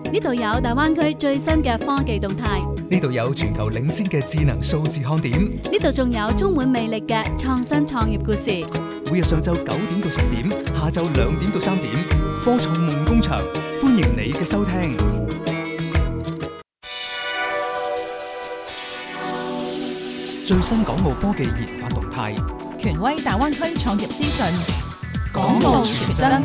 呢度有大灣區最新嘅科技動態， 呢度有全球領先嘅智能數字看點， 呢度仲有充滿魅力嘅創新創業故事。 每日上晝9點到10點，下晝2點到3點，科創夢工場，歡迎你嘅收聽。最新港澳科技研發動態， 權威大灣區創業資訊， 港澳全真。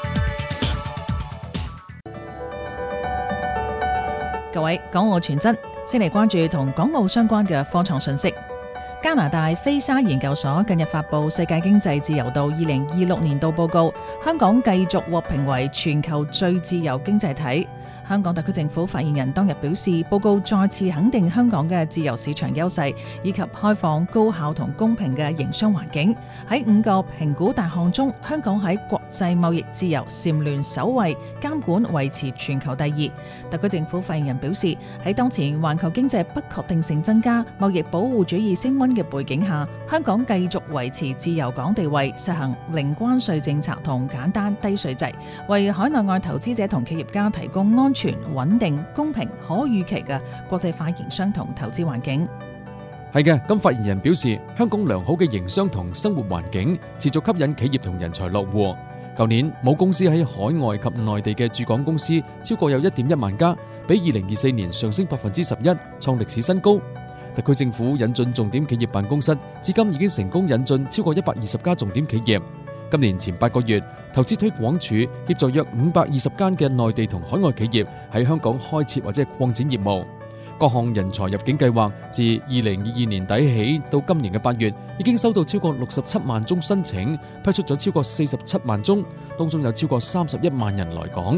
各位，港澳全真，先嚟關注同港澳相關嘅科創信息。加拿大菲沙研究所近日發布世界經濟自由度2026年度報告，香港繼續獲評為全球最自由經濟體。香港特區政府發言人當日表示，報告再次肯定香港嘅自由市場優勢，以及開放、高效同公平嘅營商環境。喺5個評估大項中，香港喺國際貿易自由蟬聯首位，監管維持全球第2。特區政府發言人表示，喺當前環球經濟不確定性增加、貿易保護主義升溫嘅背景下，香港繼續維持自由港地位，實行零關稅政策同簡單低稅制，為海內外投資者同企業家提供安全、穩定、公平、可預期嘅國際化營商同投資環境。 係嘅，咁發言人表示，香港良好嘅營商同生活環境持續吸引企業同人才落戶。舊年母公司喺海外及內地嘅駐港公司超過有 1.1 萬家，比2024年上升11%，創歷史新高。特區政府引進重點企業辦公室，至今已經成功引進超過120家重點企業。今年前8個月，投資推廣署協助約520間嘅內地同海外企業喺香港開設或者擴展業務。各項人才入境計劃自2022年底起到今年嘅8月，已經收到超過67萬宗申請，批出咗超過47萬宗，當中有超過31萬人來港。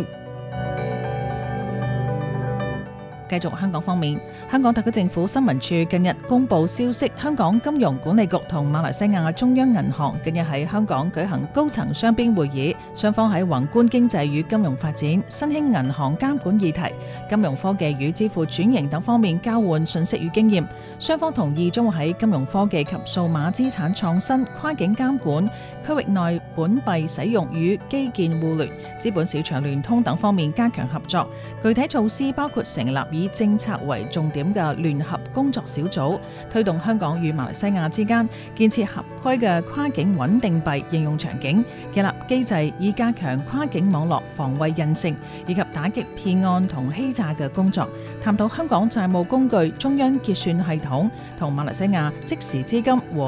繼續香港方面，香港特區政府新聞處近日公布消息，香港金融管理局同馬來西亞中央銀行近日喺香港舉行高層雙邊會議，雙方喺宏觀經濟與金融發展、新興銀行監管議題、金融科技與支付轉型等方面交換信息與經驗。雙方同意將會喺金融科技及數碼資產創新、跨境監管、區域內本幣使用與基建互聯、資本市場聯通等方面加強合作。具體措施包括成立以政策為重點嘅聯合工作小組，推動香港與馬來西亞之間建設合規嘅跨境穩定幣應用場景，建立機制以加強跨境網絡防偽韌性，以及打擊騙案同欺詐嘅工作。探討香港債務工具中央結算系統同馬來西亞即時資金和